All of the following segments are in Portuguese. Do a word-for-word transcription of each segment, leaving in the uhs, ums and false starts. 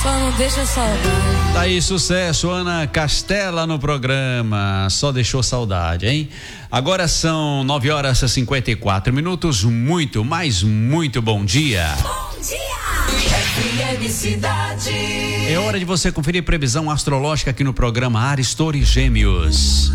Só não deixa saudade. Tá aí, sucesso, Ana Castela no programa. Só deixou saudade, hein? Agora são nove horas e cinquenta e quatro minutos. Muito, mas muito bom dia. Bom dia! F M Cidade. É hora de você conferir previsão astrológica aqui no programa Áries, Touro e Gêmeos.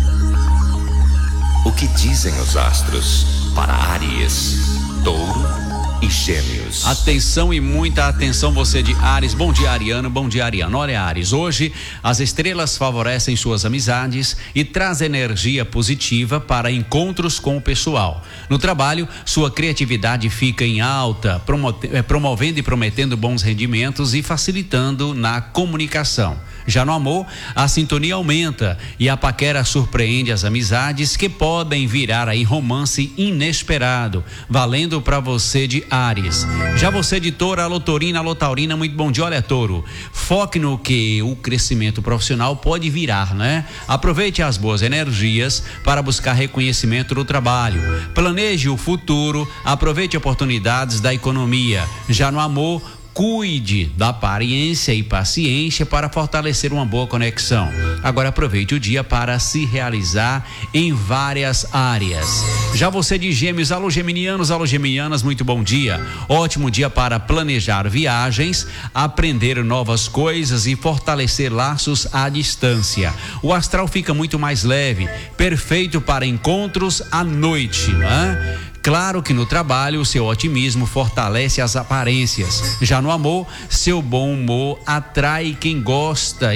O que dizem os astros para Áries, Touro e Gêmeos? Atenção e muita atenção, você de Áries. Bom dia, Ariano. Bom dia, Ariano. Olha, Áries, hoje as estrelas favorecem suas amizades e traz energia positiva para encontros com o pessoal. No trabalho, sua criatividade fica em alta, promovendo e prometendo bons rendimentos e facilitando na comunicação. Já no amor, a sintonia aumenta e a paquera surpreende as amizades que podem virar aí romance inesperado, valendo para você de Áries. Já você de Touro, alô Taurina, alô Taurina, muito bom dia. Olha, Touro, foque no que o crescimento profissional pode virar, né? Aproveite as boas energias para buscar reconhecimento no trabalho. Planeje o futuro, aproveite oportunidades da economia. Já no amor, cuide da aparência e paciência para fortalecer uma boa conexão. Agora aproveite o dia para se realizar em várias áreas. Já você de Gêmeos, alô geminianos, alô geminianas, muito bom dia. Ótimo dia para planejar viagens, aprender novas coisas e fortalecer laços à distância. O astral fica muito mais leve, perfeito para encontros à noite, né? Claro que no trabalho o seu otimismo fortalece as aparências. Já no amor, seu bom humor atrai quem gosta